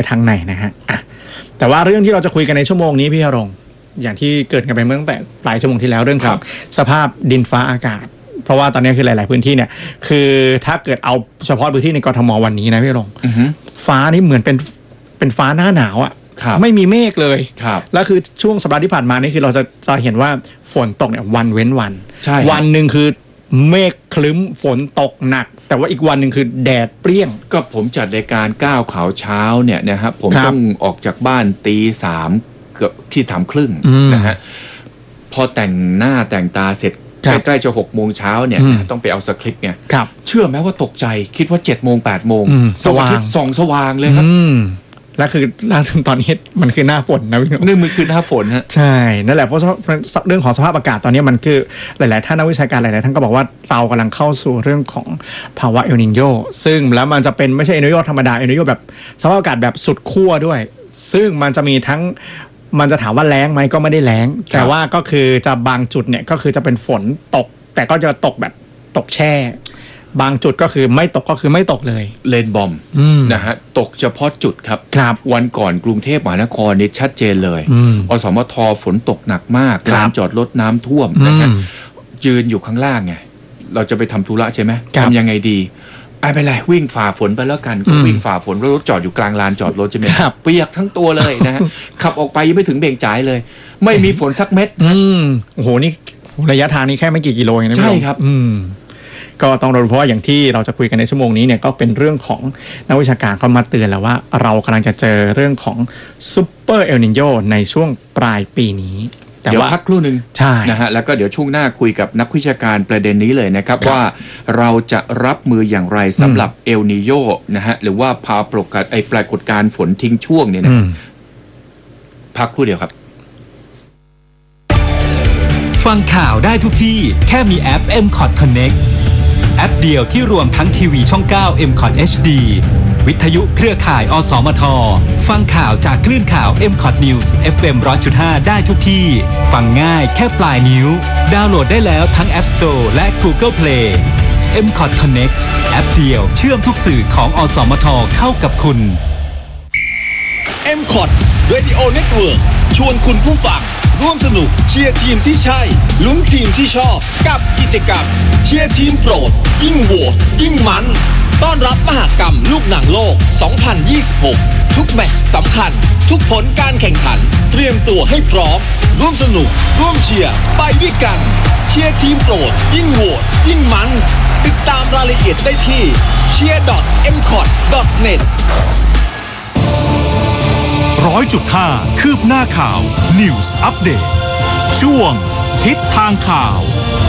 ทางไหนนะฮะแต่ว่าเรื่องที่เราจะคุยกันในชั่วโมงนี้พี่ณรงค์อย่างที่เกิดกันไปเมื่อตั้งแต่ปลายชั่วโมงที่แล้วเรื่องของสภาพดินฟ้าอากาศเพราะว่าตอนนี้คือหลายๆพื้นที่เนี่ยคือถ้าเกิดเอาเฉพาะพื้นที่ในกทมวันนี้นะพี่ณรงค์ฟ้านี่เหมือนเป็นฟ้าหน้าหนาวอ่ะไม่มีเมฆเลยแล้วคือช่วงสัปดาห์ที่ผ่านมานี่คือเราจะเห็นว่าฝนตกเนี่ยวันเว้นวันวันหนึ่งคือเมฆคลึ้มฝนตกหนักแต่ว่าอีกวันหนึ่งคือแดดเปรี้ยงก็ผมจัดรายการก้าวขาวเช้าเนี่ยนะครับผมต้องออกจากบ้าน3:00เกือบที่3:30นะฮะพอแต่งหน้าแต่งตาเสร็จใกล้ๆจะ6 โมงเช้าเนี่ยต้องไปเอาสคริปต์ไงเชื่อไหมว่าตกใจคิดว่า7 โมง 8 โมงสว่างส่องสว่างเลยครับแล้วคือตอนนี้มันคือหน้าฝนนะพี่นี่มันคือหน้าฝนฮะใช่นั่นแหละเพราะเรื่องของสภาพอากาศตอนนี้มันคือหลายๆท่านนักวิชาการหลายๆท่านก็บอกว่าเรากำลังเข้าสู่เรื่องของภาวะเอลนิโญซึ่งแล้วมันจะเป็นไม่ใช่เอลนิโญธรรมดาเอลนิโญแบบสภาพอากาศแบบสุดขั้วด้วยซึ่งมันจะมีทั้งมันจะถามว่าแล้งไหมก็ไม่ได้แล้งแต่ว่าก็คือจะบางจุดเนี่ยก็คือจะเป็นฝนตกแต่ก็จะตกแบบตกแช่บางจุดก็คือไม่ตกก็คือไม่ตกเลยเลนบอมนะฮะตกเฉพาะจุดครับวันก่อนกรุงเทพมหานครนี่ชัดเจนเลยอสมทฝนตกหนักมากลานจอดรถน้ำท่วมนะฮะยืนอยู่ข้างล่างไงเราจะไปทำธุระใช่ไหมทำยังไงดีไม่เป็นไรวิ่งฝ่าฝนไปแล้วกันก็วิ่งฝ่าฝนรถจอดอยู่กลางลานจอดรถใช่ไหมเปียกทั้งตัวเลยนะฮะขับออกไปยังไม่ถึงเบ่งจ่ายเลยไม่มีฝนสักเม็ดโอ้โหนี่ระยะทางนี้แค่ไม่กี่กิโลเองนะใช่ครับก็ต้องรู้เพราะว่าอย่างที่เราจะคุยกันในชั่วโมงนี้เนี่ยก็เป็นเรื่องของนักวิชาการเขามาเตือนแล้วว่าเรากำลังจะเจอเรื่องของซุปเปอร์เอลนิโญในช่วงปลายปีนี้เดี๋ยวพักครู่หนึ่งใช่นะฮะแล้วก็เดี๋ยวช่วงหน้าคุยกับนักวิชาการประเด็นนี้เลยนะครับว่าเราจะรับมืออย่างไรสำหรับเอลนิโญนะฮะหรือว่าปรากฏการณ์ฝนทิ้งช่วงเนี่ยนะพักครู่เดียวครับฟังข่าวได้ทุกที่แค่มีแอป MCOT Connect แอปเดียวที่รวมทั้งทีวีช่อง 9 MCOT HD วิทยุเครือข่ายอสมทฟังข่าวจากคลื่นข่าว MCOT News FM 100.5 ได้ทุกที่ฟังง่ายแค่ปลายนิ้วดาวน์โหลดได้แล้วทั้ง App Store และ Google Play MCOT Connect แอปเดียวเชื่อมทุกสื่อของอสมทเข้ากับคุณ MCOT Radio Network ชวนคุณผู้ฟังร่วมสนุกเชียร์ทีมที่ใช่ลุ้นทีมที่ชอบกับกิจกรรมเชียร์ทีมโปรดยิ่งโหวตยิ่งมันต้อนรับมหกรรมลูกหนังโลก 2026 ทุกแมตช์สำคัญทุกผลการแข่งขันเตรียมตัวให้พร้อมร่วมสนุกร่วมเชียร์ไปด้วยกันเชียร์ทีมโปรดยิ่งโหวตยิ่งมันติดตามรายละเอียดได้ที่ cheer.mcot.net 100.5 คืบหน้าข่าว News Update ช่วงทิศทางข่าว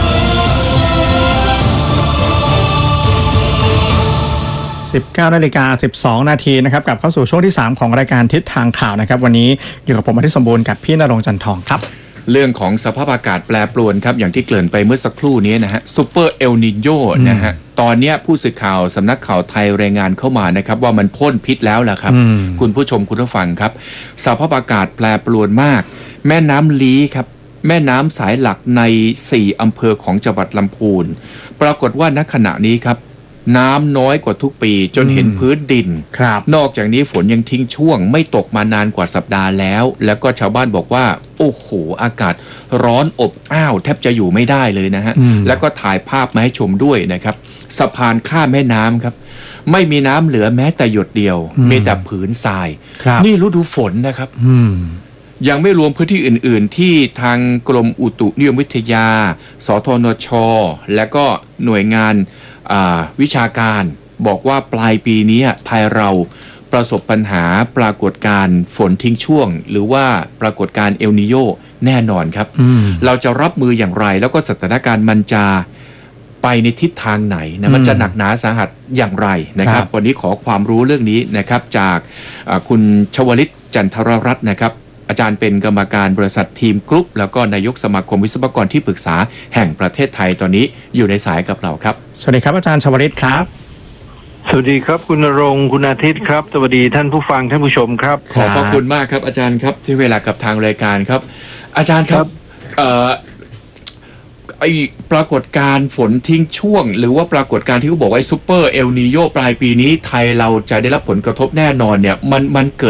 19:12 นาทีนะครับกลับเข้าสู่ช่วงที่3ของรายการทิศทางข่าวนะครับวันนี้อยู่กับผมอาทิตย์สมบูรณ์กับพี่ณรงค์จันทองครับเรื่องของสภาพอากาศแปรปรวนครับอย่างที่เกริ่นไปเมื่อสักครู่นี้นะฮะซุปเปอร์เอลนิโญนะฮะตอนนี้ผู้สื่อข่าวสำนักข่าวไทยรายงานเข้ามานะครับว่ามันพ่นพิษแล้วล่ะครับคุณผู้ชมคุณผู้ฟังครับสภาพอากาศแปรปรวนมากแม่น้ำลี้ครับแม่น้ำสายหลักใน4อำเภอของจังหวัดลำพูนปรากฏว่าณขณะนี้ครับน้ำน้อยกว่าทุกปีจนเห็นพื้นดินนอกจากนี้ฝนยังทิ้งช่วงไม่ตกมานานกว่าสัปดาห์แล้วก็ชาวบ้านบอกว่าโอ้โหอากาศร้อนอบอ้าวแทบจะอยู่ไม่ได้เลยนะฮะแล้วก็ถ่ายภาพมาให้ชมด้วยนะครับสะพานข้ามแม่น้ำครับไม่มีน้ำเหลือแม้แต่หยดเดียวมีแต่ผืนทรายนี่ฤดูฝนนะครับยังไม่รวมพื้นที่อื่นๆที่ทางกรมอุตุนิยมวิทยาสทนชและก็หน่วยงานวิชาการบอกว่าปลายปีนี้ไทยเราประสบปัญหาปรากฏการณ์ฝนทิ้งช่วงหรือว่าปรากฏการณ์เอลนิโญแน่นอนครับเราจะรับมืออย่างไรแล้วก็สถานการณ์มันจะไปในทิศทางไหนนะมันจะหนักหนาสาหัสอย่างไรนะครับวันนี้ขอความรู้เรื่องนี้นะครับจากคุณชวลิตจันทรรัตน์นะครับอาจารย์เป็นกรรมการบริษัททีมกรุ๊ปแล้วก็นายกสมาคมวิศวกรที่ปรึกษาแห่งประเทศไทยตอนนี้อยู่ในสายกับเราครับสวัสดีครับอาจารย์ชวลิตครับสวัสดีครับคุณณรงค์คุณอาทิตย์ครับสวัสดีท่านผู้ฟังท่านผู้ชมครับขอบพระคุณมากครับอาจารย์ครับที่เวลากับทางรายการครับอาจารย์ครับไอปรากฏการณ์ฝนทิ้งช่วงหรือว่าปรากฏการณ์ที่เขาบอกว่าซุปเปอร์เอลนิโญปลายปีนี้ไทยเราจะได้รับผลกระทบแน่นอนเนี่ยมันเกิด